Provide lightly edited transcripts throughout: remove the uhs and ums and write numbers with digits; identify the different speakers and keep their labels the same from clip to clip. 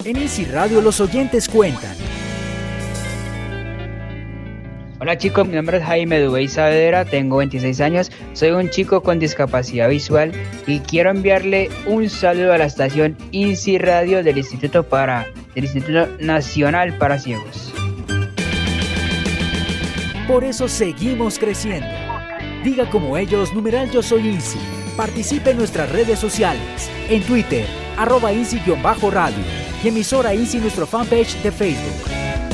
Speaker 1: En INSI Radio los oyentes cuentan.
Speaker 2: Hola chicos, mi nombre es Jaime Dubey Saavedra, tengo 26 años, soy un chico con discapacidad visual y quiero enviarle un saludo a la estación INSI Radio del Instituto Nacional para Ciegos.
Speaker 1: Por eso seguimos creciendo. Diga como ellos, numeral Yo Soy INSI. Participe en nuestras redes sociales, en Twitter, @INSI_radio y emisora INSI nuestro fanpage de Facebook.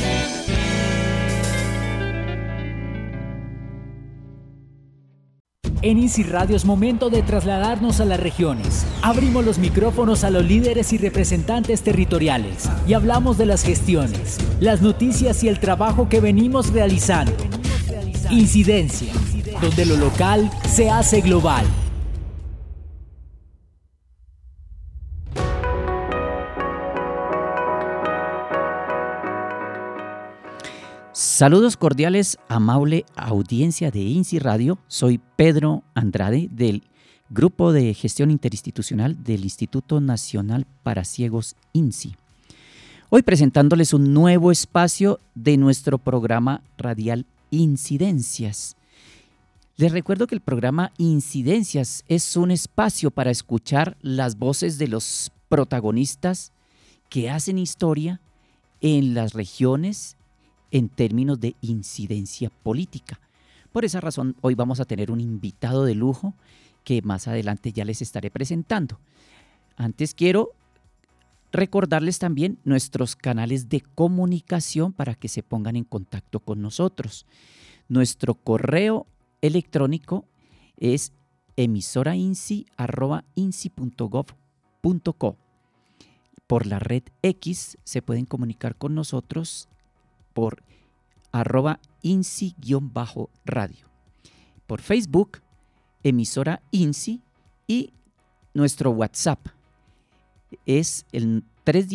Speaker 1: En INSI Radio es momento de trasladarnos a las regiones. Abrimos los micrófonos a los líderes y representantes territoriales y hablamos de las gestiones, las noticias y el trabajo que venimos realizando. Incidencia, donde lo local se hace global.
Speaker 3: Saludos cordiales, amable audiencia de INSI Radio. Soy Pedro Andrade del Grupo de Gestión Interinstitucional del Instituto Nacional para Ciegos INSI. Hoy presentándoles un nuevo espacio de nuestro programa radial Incidencias. Les recuerdo que el programa Incidencias es un espacio para escuchar las voces de los protagonistas que hacen historia en las regiones en términos de incidencia política. Por esa razón, hoy vamos a tener un invitado de lujo que más adelante ya les estaré presentando. Antes quiero recordarles también nuestros canales de comunicación para que se pongan en contacto con nosotros. Nuestro correo electrónico es emisorainsi@insi.gov.co. Por la red X se pueden comunicar con nosotros por @INSI_radio. Por Facebook, emisora INSI, y nuestro WhatsApp es el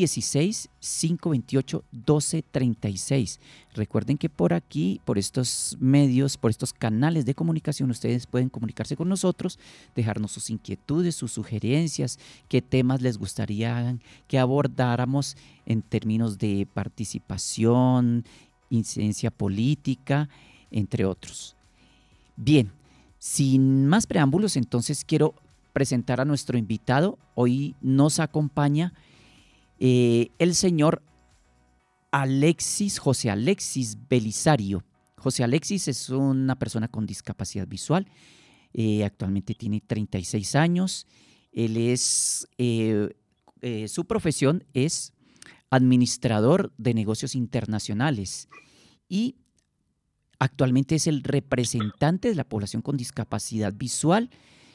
Speaker 3: 316-528-1236. Recuerden que por aquí, por estos medios, por estos canales de comunicación, ustedes pueden comunicarse con nosotros, dejarnos sus inquietudes, sus sugerencias, qué temas les gustaría que abordáramos en términos de participación, incidencia política, entre otros. Bien, sin más preámbulos, entonces quiero presentar a nuestro invitado. Hoy nos acompaña el señor José Alexis Belisario. José Alexis es una persona con discapacidad visual. Actualmente tiene 36 años. Él es, su profesión es administrador de negocios internacionales y actualmente es el representante de la población con discapacidad visual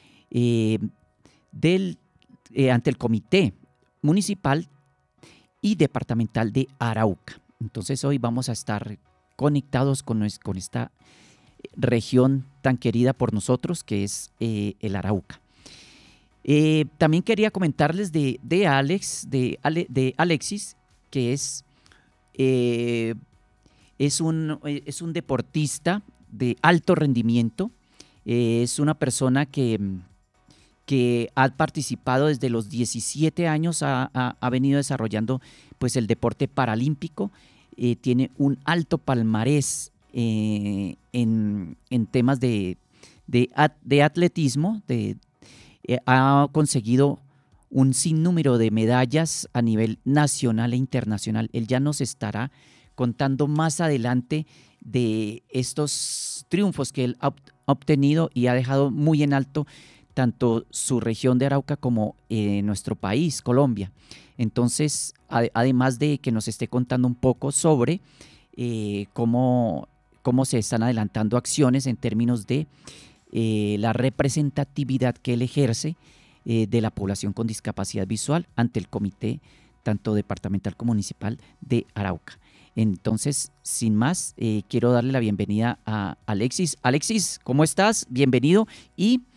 Speaker 3: ante el Comité Municipal y Departamental de Arauca. Entonces hoy vamos a estar conectados con esta región tan querida por nosotros que es el Arauca. También quería comentarles de Alexis, que es un deportista de alto rendimiento. Es una persona que ha participado desde los 17 años, ha venido desarrollando pues, el deporte paralímpico. Tiene un alto palmarés en temas de atletismo. Ha conseguido un sinnúmero de medallas a nivel nacional e internacional. Él ya nos estará contando más adelante de estos triunfos que él ha obtenido y ha dejado muy en alto tanto su región de Arauca como nuestro país, Colombia. Entonces, además de que nos esté contando un poco sobre cómo se están adelantando acciones en términos de la representatividad que él ejerce de la población con discapacidad visual ante el comité tanto departamental como municipal de Arauca. Entonces, sin más, quiero darle la bienvenida a Alexis. Alexis, ¿cómo estás? Bienvenido y